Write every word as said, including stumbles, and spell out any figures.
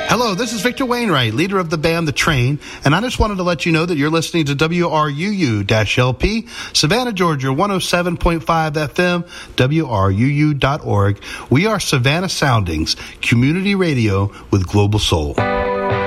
Hello, this is Victor Wainwright, leader of the band The Train, and I just wanted to let you know that you're listening to W R U U L P, Savannah, Georgia, one oh seven point five F M, W R U U dot org. We are Savannah Soundings, community radio with global soul.